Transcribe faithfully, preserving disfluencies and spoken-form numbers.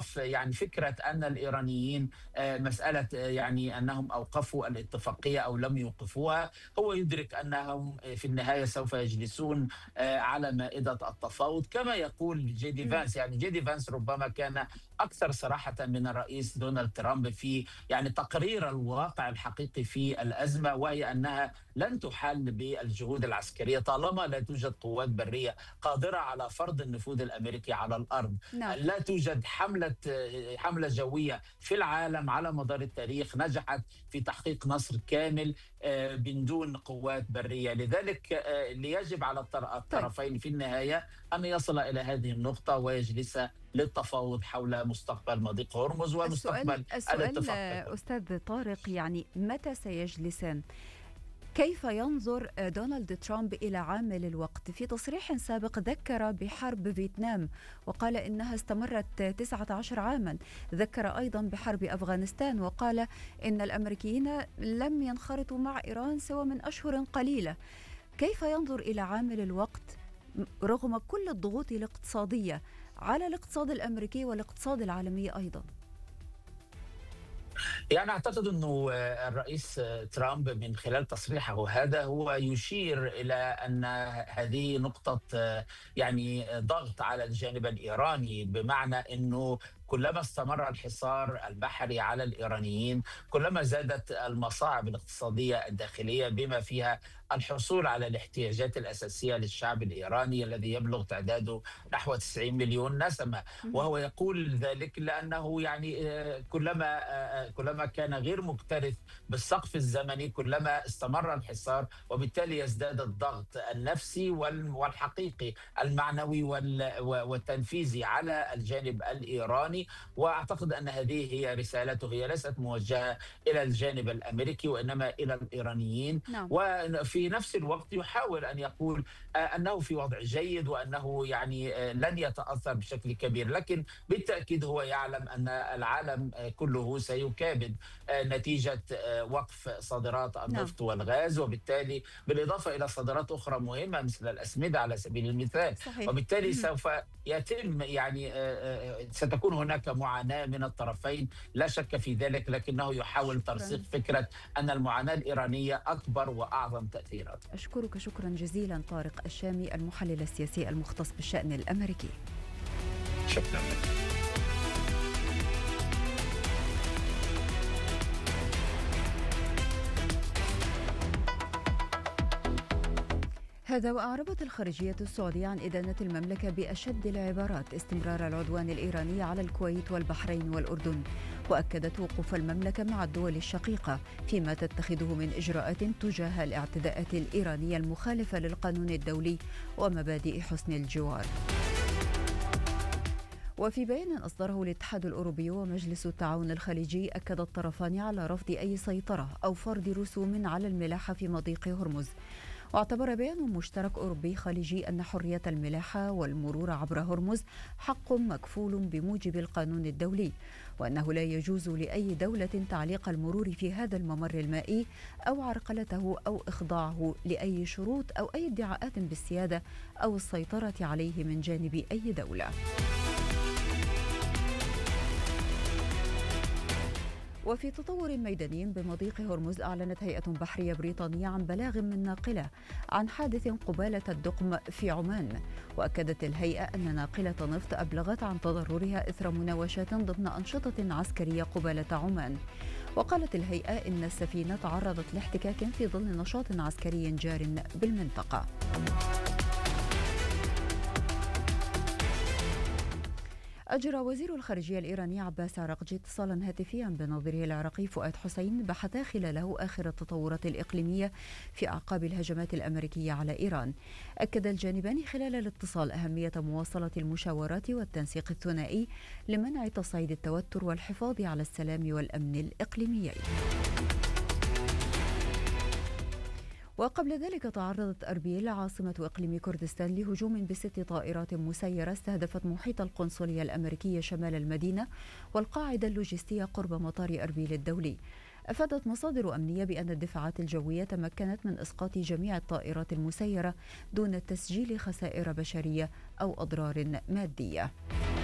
إيقاف يعني فكرة أن الإيرانيين آه، مسألة آه، يعني أنهم أوقفوا الاتفاقية أو لم يوقفوها. هو يدرك أنهم آه، في النهاية سوف يجلسون آه، على مائدة التفاوض كما يقول جيدي مم. فانس. يعني جيدي فانس ربما كان أكثر صراحة من الرئيس دونالد ترامب في يعني تقرير الواقع الحقيقي في الأزمة، وهي أنها لن تحل بالجهود العسكرية طالما لا توجد قوات برية قادرة على فرض النفوذ الأمريكي على الأرض. نعم. لا توجد حملة حملة جوية في العالم على مدار التاريخ نجحت في تحقيق نصر كامل آه، من دون قوات برية. لذلك آه، يجب على الطر- طيب، الطرفين في النهاية أن يصل إلى هذه النقطة ويجلس للتفاوض حول مستقبل مضيق هرمز السؤال ومستقبل السؤال الاتفاق آه، ككل. أستاذ طارق، يعني متى سيجلسان؟ كيف ينظر دونالد ترامب إلى عامل الوقت؟ في تصريح سابق ذكر بحرب فيتنام وقال إنها استمرت تسعة عشر عاما. ذكر أيضا بحرب أفغانستان وقال إن الأمريكيين لم ينخرطوا مع إيران سوى من أشهر قليلة. كيف ينظر إلى عامل الوقت رغم كل الضغوط الاقتصادية على الاقتصاد الأمريكي والاقتصاد العالمي أيضا؟ يعني أعتقد أنه آه، الرئيس آه، ترامب من خلال تصريحه هذا هو يشير إلى أن هذه نقطة آه، يعني ضغط على الجانب الإيراني، بمعنى أنه كلما استمر الحصار البحري على الإيرانيين كلما زادت المصاعب الاقتصادية الداخلية بما فيها الحصول على الاحتياجات الأساسية للشعب الإيراني الذي يبلغ تعداده نحو تسعين مليون نسمة. مهم. وهو يقول ذلك لأنه يعني آه، كلما آه، آه، كلما كان غير مكترث بالسقف الزمني كلما استمر الحصار، وبالتالي يزداد الضغط النفسي وال- والحقيقي المعنوي وال- والتنفيذي على الجانب الإيراني. وأعتقد أن هذه هي رسالته، هي ليست موجهة إلى الجانب الأمريكي وإنما إلى الإيرانيين. نعم. وفي نفس الوقت يحاول أن يقول آه، أنه في وضع جيد وأنه يعني آه، لن يتأثر بشكل كبير، لكن بالتأكيد هو يعلم أن العالم آه، كله سيكابد آه، نتيجة آه، وقف صادرات نعم. النفط والغاز، وبالتالي بالإضافة إلى صادرات أخرى مهمة مثل الأسمدة على سبيل المثال. صحيح. وبالتالي مهم. سوف يتم يعني آه، آه، ستكون هناك معاناة من الطرفين لا شك في ذلك، لكنه يحاول ترسيخ شكرا. فكرة أن المعاناة الإيرانية أكبر وأعظم تأثيرا. أشكرك شكرا جزيلا طارق الشامي، المحلل السياسي المختص بالشأن الأمريكي. شكرا لك. هذا وأعربت الخارجية السعودية عن إدانة المملكة بأشد العبارات استمرار العدوان الإيراني على الكويت والبحرين والأردن، وأكدت وقوف المملكة مع الدول الشقيقة فيما تتخذه من إجراءات تجاه الاعتداءات الإيرانية المخالفة للقانون الدولي ومبادئ حسن الجوار. وفي بيان أصدره الاتحاد الأوروبي ومجلس التعاون الخليجي، أكد الطرفان على رفض أي سيطرة أو فرض رسوم على الملاحة في مضيق هرمز. واعتبر بيان مشترك أوروبي خليجي أن حرية الملاحة والمرور عبر هرمز حق مكفول بموجب القانون الدولي، وأنه لا يجوز لأي دولة تعليق المرور في هذا الممر المائي أو عرقلته أو إخضاعه لأي شروط أو أي ادعاءات بالسيادة أو السيطرة عليه من جانب أي دولة. وفي تطور ميداني بمضيق هرمز، أعلنت هيئة بحرية بريطانية عن بلاغ من ناقلة عن حادث قبالة الدقم في عمان. وأكدت الهيئة أن ناقلة نفط أبلغت عن تضررها إثر مناوشات ضمن أنشطة عسكرية قبالة عمان. وقالت الهيئة إن السفينة تعرضت لاحتكاك في ظل نشاط عسكري جار بالمنطقة. أجرى وزير الخارجية الإيراني عباس عراقجي اتصالا هاتفيا بنظيره العراقي فؤاد حسين بحث خلاله آخر التطورات الإقليمية في أعقاب الهجمات الأمريكية على إيران. أكد الجانبان خلال الاتصال أهمية مواصلة المشاورات والتنسيق الثنائي لمنع تصعيد التوتر والحفاظ على السلام والأمن الإقليميين. وقبل ذلك تعرضت أربيل عاصمة إقليم كردستان لهجوم بست طائرات مسيرة استهدفت محيط القنصلية الأمريكية شمال المدينة والقاعدة اللوجستية قرب مطار أربيل الدولي. أفادت مصادر أمنية بأن الدفاعات الجوية تمكنت من إسقاط جميع الطائرات المسيرة دون تسجيل خسائر بشرية أو أضرار مادية.